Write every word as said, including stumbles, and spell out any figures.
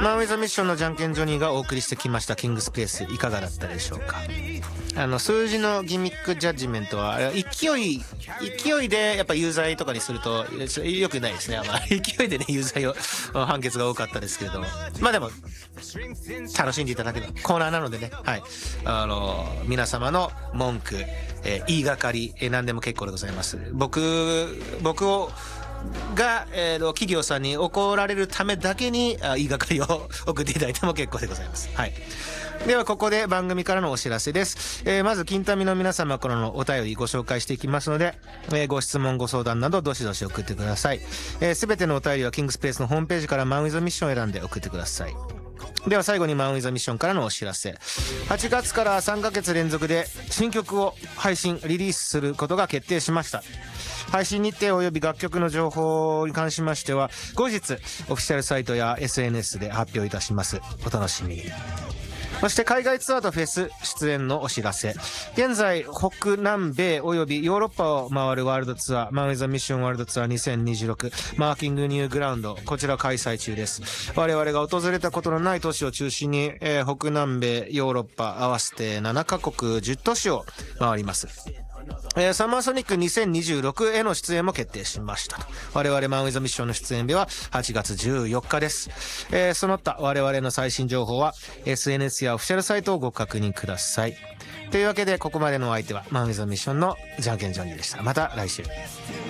マン・ウィザ・ミッションのじゃんけんジョニーがお送りしてきましたキングスペース、いかがだったでしょうか。あの数字のギミックジャッジメントは勢い勢いでやっぱ有罪とかにするとよくないですね。まあ、勢いでね有罪を判決が多かったですけれども、まあでも楽しんでいただけるコーナーなのでね、はい、あの皆様の文句、えー、言いがかり、えー、何でも結構でございます。僕僕をが、えー、企業さんに怒られるためだけにあ言いがかりを送っていただいても結構でございます。はい。ではここで番組からのお知らせです。えー、まず金民の皆様からのお便りご紹介していきますので、えー、ご質問ご相談などどしどし送ってください。えー、全てのお便りはキングスペースのホームページからマン・ウィザ・ミッションを選んで送ってください。では最後にマン・ウィザ・ミッションからのお知らせ。はちがつからさんかげつ連続で新曲を配信リリースすることが決定しました。配信日程及び楽曲の情報に関しましては後日オフィシャルサイトや エスエヌエス で発表いたします。お楽しみに。そして海外ツアーとフェス出演のお知らせ。現在北南米及びヨーロッパを回るワールドツアー、マン・ウィザ・ミッションワールドツアーにせんにじゅうろくマーキングニューグラウンド、こちら開催中です。我々が訪れたことのない都市を中心に、えー、北南米ヨーロッパ合わせてななかこくじゅっ都市を回ります。えー、サマーソニックにせんにじゅうろくへの出演も決定しましたと。我々マン・ウィザ・ミッションの出演日ははちがつじゅうよっかです。えー、その他我々の最新情報は エスエヌエス やオフィシャルサイトをご確認ください。というわけでここまでのお相手はマン・ウィザ・ミッションのじゃんけんジョニーでした。また来週。